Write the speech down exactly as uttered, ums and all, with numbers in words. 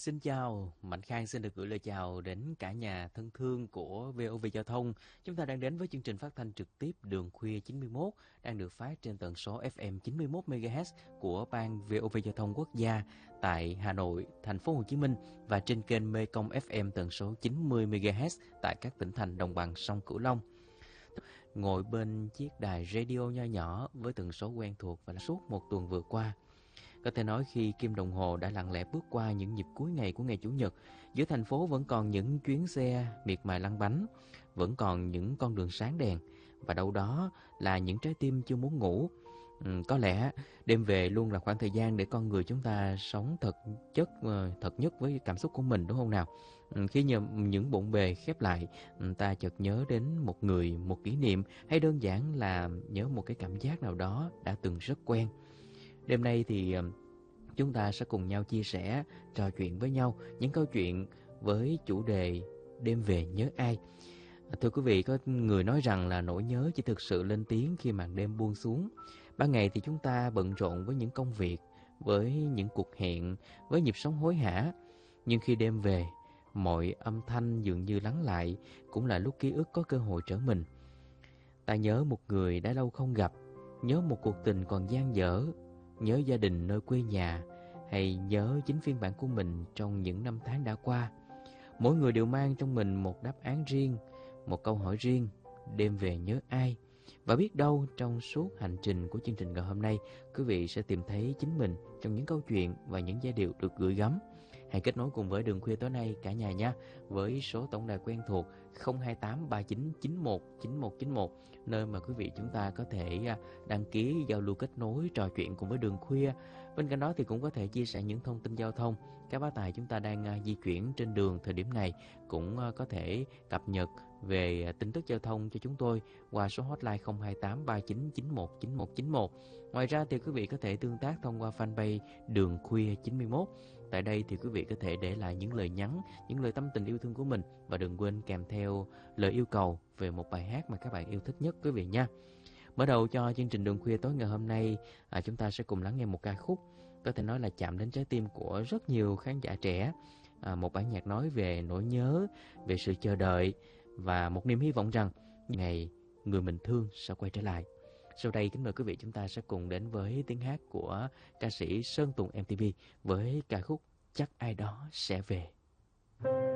Xin chào, Mạnh Khang xin được gửi lời chào đến cả nhà thân thương của vê o vê Giao thông. Chúng ta đang đến với chương trình phát thanh trực tiếp Đường Khuya chín mươi mốt đang được phát trên tần số ép em chín mươi mốt mê ga héc của ban vê o vê Giao thông Quốc gia tại Hà Nội, thành phố Hồ Chí Minh và trên kênh Mekong ép em tần số chín mươi mê ga héc tại các tỉnh thành đồng bằng sông Cửu Long. Ngồi bên chiếc đài radio nho nhỏ với tần số quen thuộc và suốt một tuần vừa qua, có thể nói khi kim đồng hồ đã lặng lẽ bước qua những nhịp cuối ngày của ngày Chủ nhật, giữa thành phố vẫn còn những chuyến xe miệt mài lăn bánh, vẫn còn những con đường sáng đèn, và đâu đó là những trái tim chưa muốn ngủ. Ừ, có lẽ đêm về luôn là khoảng thời gian để con người chúng ta sống thật chất thật nhất với cảm xúc của mình, đúng không nào? Ừ, khi nhầm những bộn bề khép lại, ta chợt nhớ đến một người, một kỷ niệm, hay đơn giản là nhớ một cái cảm giác nào đó đã từng rất quen. Đêm nay thì chúng ta sẽ cùng nhau chia sẻ, trò chuyện với nhau những câu chuyện với chủ đề đêm về nhớ ai. Thưa quý vị, có người nói rằng là nỗi nhớ chỉ thực sự lên tiếng khi màn đêm buông xuống. Ban ngày thì chúng ta bận rộn với những công việc, với những cuộc hẹn, với nhịp sống hối hả. Nhưng khi đêm về, mọi âm thanh dường như lắng lại, cũng là lúc ký ức có cơ hội trở mình. Ta nhớ một người đã lâu không gặp, nhớ một cuộc tình còn dang dở, nhớ gia đình nơi quê nhà, hay nhớ chính phiên bản của mình trong những năm tháng đã qua. Mỗi người đều mang trong mình một đáp án riêng, một câu hỏi riêng, đêm về nhớ ai. Và biết đâu trong suốt hành trình của chương trình ngày hôm nay, quý vị sẽ tìm thấy chính mình trong những câu chuyện và những giai điệu được gửi gắm. Hãy kết nối cùng với Đường Khuya tối nay cả nhà nha, với số tổng đài quen thuộc không hai tám ba chín chín một chín một chín một, nơi mà quý vị chúng ta có thể đăng ký giao lưu, kết nối, trò chuyện cùng với Đường Khuya. Bên cạnh đó thì cũng có thể chia sẻ những thông tin giao thông. Các bá tài chúng ta đang di chuyển trên đường thời điểm này cũng có thể cập nhật về tin tức giao thông cho chúng tôi qua số hotline không hai tám ba chín chín một chín một chín một. Ngoài ra thì quý vị có thể tương tác thông qua fanpage Đường Khuya chín mươi mốt. Tại đây thì quý vị có thể để lại những lời nhắn, những lời tâm tình yêu thương của mình, và đừng quên kèm theo lời yêu cầu về một bài hát mà các bạn yêu thích nhất quý vị nha. Mở đầu cho chương trình Đường Khuya tối ngày hôm nay, à, chúng ta sẽ cùng lắng nghe một ca khúc có thể nói là chạm đến trái tim của rất nhiều khán giả trẻ. À, một bản nhạc nói về nỗi nhớ, về sự chờ đợi và một niềm hy vọng rằng ngày người mình thương sẽ quay trở lại. Sau đây kính mời quý vị chúng ta sẽ cùng đến với tiếng hát của ca sĩ Sơn Tùng em tê pê với ca khúc Chắc Ai Đó Sẽ Về.